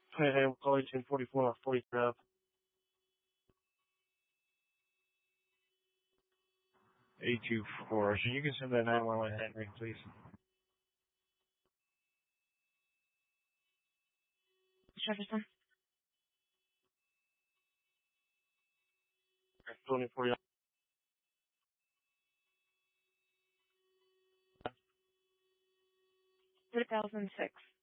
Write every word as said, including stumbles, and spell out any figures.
Hey, hey, we'll call eighteen forty-four on forty-third Ave. eight two four. So you can send that nine one one Henry, please. Jefferson. twenty forty. three thousand six.